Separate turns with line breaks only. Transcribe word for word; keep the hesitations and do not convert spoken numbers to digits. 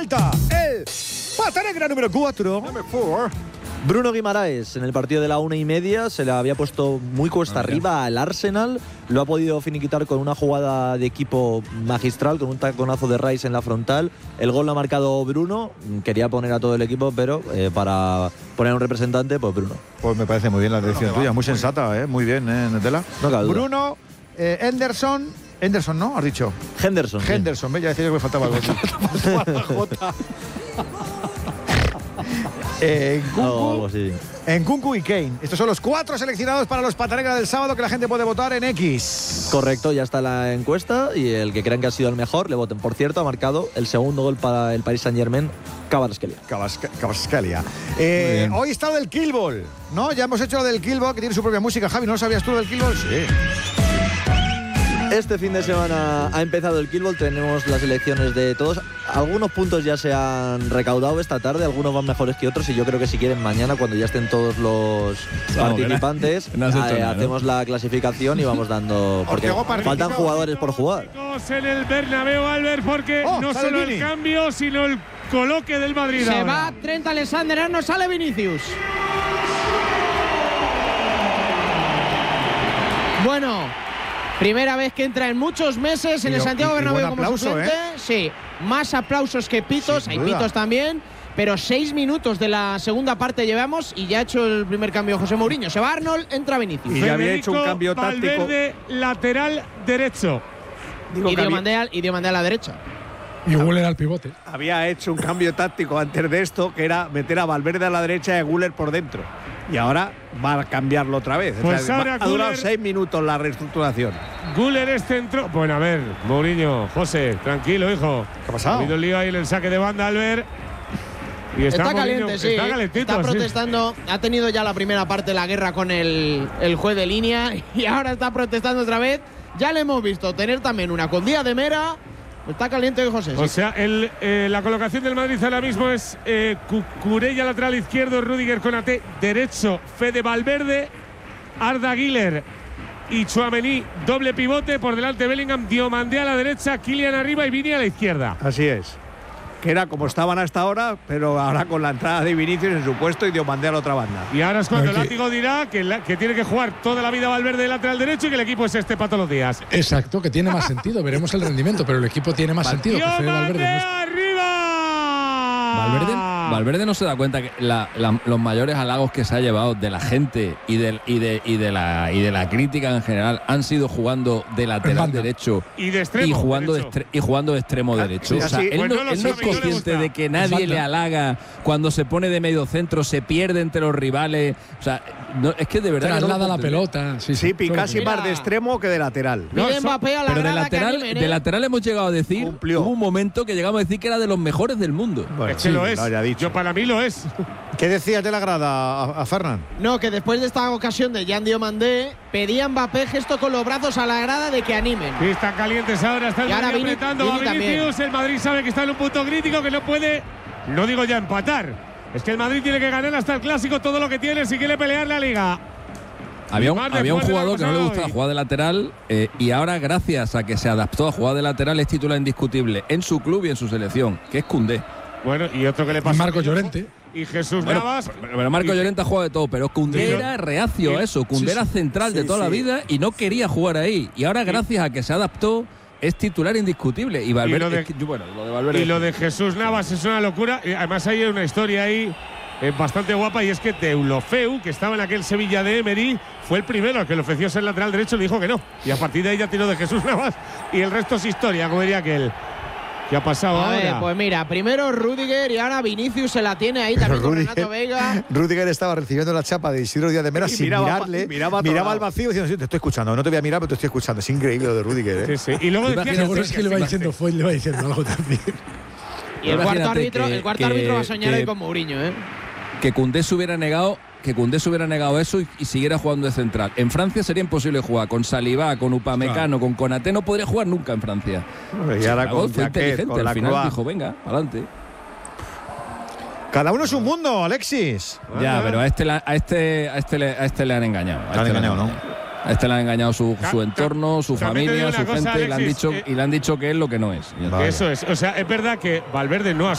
Salta el pata negra número cuatro.
Bruno Guimaraes, en el partido de la una y media, se le había puesto muy cuesta ah, arriba al Arsenal. Lo ha podido finiquitar con una jugada de equipo magistral, con un taconazo de Rice en la frontal. El gol lo ha marcado Bruno. Quería poner a todo el equipo, pero eh, para poner a un representante, pues Bruno.
Pues me parece muy bien la decisión tuya, muy sensata, ¿eh? Muy bien, ¿eh, Netela?
No cabe duda.
Bruno, eh, Henderson. Henderson, ¿no? ¿Has dicho?
Henderson.
Henderson, ¿ves? Ya decía yo que me faltaba algo. Eh, en, Kunku,
oh, sí.
en Kunku y Kane. Estos son los cuatro seleccionados para los Pata Negra del sábado que la gente puede votar en X.
Correcto, ya está la encuesta y el que crean que ha sido el mejor le voten. Por cierto, ha marcado el segundo gol para el Paris Saint-Germain, Kvaratskhelia.
Kvaratskhelia. Eh, hoy está lo del Kill Ball, ¿no? Ya hemos hecho lo del Kill Ball, que tiene su propia música. Javi, ¿no lo sabías tú lo del Kill Ball? Sí.
Este fin de semana ha empezado el Kill Ball, tenemos las elecciones de todos. Algunos puntos ya se han recaudado esta tarde, algunos van mejores que otros y yo creo que si quieren mañana, cuando ya estén todos los no, participantes, no eh, nada, hacemos ¿no? la clasificación y vamos dando... Porque faltan jugadores por jugar.
En el Bernabéu, Albert, porque oh, no solo el cambio, sino el coloque del Madrid.
Se
ahora.
va Trent Alexander-Arnold, sale Vinicius. Bueno... Primera vez que entra en muchos meses en y, el Santiago Bernabéu como aplauso, suplente. ¿eh? Sí, más aplausos que pitos, Sin hay duda. pitos también. Pero seis minutos de la segunda parte llevamos y ya ha hecho el primer cambio José Mourinho. Se va Arnold, entra Vinicius.
Y ya había hecho un cambio táctico. Valverde, lateral derecho.
Digo y Diomandé había... a la derecha.
Y Güler al pivote.
Había hecho un cambio táctico antes de esto, que era meter a Valverde a la derecha y a Güler por dentro. Y ahora va a cambiarlo otra vez.
Pues
o sea,
ahora
ha durado seis minutos la reestructuración.
Güler es centro. Bueno, a ver, Mourinho, José, tranquilo, hijo.
¿Qué ha pasado?
Ha habido el lío ahí en el saque de banda, Albert.
Y está, está Mourinho, caliente, sí. Está calentito. Está protestando. Sí. Ha tenido ya la primera parte de la guerra con el, el juez de línea y ahora está protestando otra vez. Ya le hemos visto tener también una con Díaz de Mera. Está caliente José.
O
sí.
sea, el, eh, la colocación del Madrid ahora mismo es eh, Cucurella lateral izquierdo, Rüdiger Konaté derecho, Fede Valverde, Arda Güler y Tchouaméni doble pivote, por delante Bellingham, Diomandé a la derecha, Kylian arriba y Vini a la izquierda.
Así es. Que era como estaban hasta ahora, pero ahora con la entrada de Vinicius en su puesto y Diomandé a la otra banda.
Y ahora es cuando el látigo dirá que, la, que tiene que jugar toda la vida Valverde de lateral derecho y que el equipo es este para todos los días.
Exacto, que tiene más sentido. Veremos el rendimiento, pero el equipo tiene más sentido. Que Fede Valverde no es...
arriba!
Valverde, Valverde no se da cuenta que la, la, los mayores halagos que se ha llevado de la gente y de, y, de, y, de la, y de la crítica en general han sido jugando de lateral derecho
y, de extremo
y, jugando
derecho.
De, y jugando de extremo
ah,
derecho.
Sí,
o sea,
sí.
él,
pues
no,
no,
él no es consciente de que nadie le halaga cuando se pone de medio centro, se pierde entre los rivales. O sea, no, es que de verdad.
Traslada
no
la pelota. Sí,
sí, sí casi
Mira.
más de extremo que de lateral.
No, so, Mbappé a la
pero de lateral,
anime, ¿eh?
de lateral hemos llegado a decir,
Cumplió.
hubo un momento que llegamos a decir que era de los mejores del mundo.
Bueno, es que sí, lo es.
Lo dicho.
Yo para mí lo es.
¿Qué decías de la grada a, a Fernan?
No, que después de esta ocasión de Jan Diomandé pedía Mbappé gesto con los brazos a la grada de que animen.
Sí, están calientes ahora, está el
y
Madrid
Vini,
apretando
Vini
a Vinicius. El Madrid sabe que está en un punto crítico, que no puede, no digo ya empatar. Es que el Madrid tiene que ganar hasta el Clásico todo lo que tiene si quiere pelear la Liga.
Había un, había un jugador que no le gustaba jugar de lateral eh, y ahora, gracias a que se adaptó a jugar de lateral, es titular indiscutible en su club y en su selección, que es Koundé.
Bueno, y otro que le pasa.
Marco Llorente.
Y Jesús
bueno,
Navas.
Pero Marco Llorente ha jugado de todo, pero Koundé sí, era reacio a eso. Koundé sí, era central sí, de toda sí. la vida y no quería jugar ahí. Y ahora, gracias a que se adaptó, es titular indiscutible. Y Valverde. Y lo de, es que, bueno, lo de Valverde
y lo de Jesús Navas es una locura. Y además, hay una historia ahí eh, bastante guapa, y es que Deulofeu, que estaba en aquel Sevilla de Emery, fue el primero al que le ofreció ser lateral derecho y le dijo que no. Y a partir de ahí ya tiró de Jesús Navas y el resto es historia, como diría aquel. ¿Qué ha pasado
a
ahora?
Ver, pues mira, primero Rüdiger y ahora Vinicius se la tiene ahí también con Renato Vega.
Rüdiger estaba recibiendo la chapa de Isidro Díaz de Mera sin miraba, mirarle, miraba, miraba al vacío diciendo, sí, te estoy escuchando, no te voy a mirar, pero te estoy escuchando. Es increíble lo de Rüdiger, ¿eh?
Sí, sí. Y luego decía
que, es que le va diciendo, fue, le va diciendo algo también.
Y el cuarto árbitro,
que,
el cuarto
que,
árbitro va a soñar
que,
ahí con Mourinho, ¿eh?
Que Koundé se hubiera negado que Koundé se hubiera negado eso y, y siguiera jugando de central. En Francia sería imposible jugar con Saliba, con Upamecano, claro. con Konaté, no podría jugar nunca en Francia.
Y ahora con
fue
Jaquet,
inteligente,
con
al final
Croix.
dijo, venga, adelante.
Cada uno es un mundo, Alexis.
Ya, ah, pero a este, a este, a este, le, a este le han engañado. A
este
han
engañado,
¿no? A este le han engañado su, su entorno, su familia, su
cosa,
gente,
Alexis,
y, le han dicho,
eh,
y le han dicho que es lo que no es.
Vale. Eso es. O sea, es verdad que Valverde no ha